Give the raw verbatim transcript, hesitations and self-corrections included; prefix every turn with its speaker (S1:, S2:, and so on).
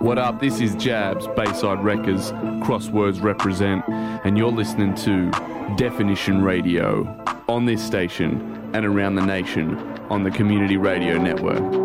S1: What up? This is Jabs, Bayside Wreckers, Crosswords represent, and you're listening to Definition Radio on this station and around the nation on the Community Radio Network.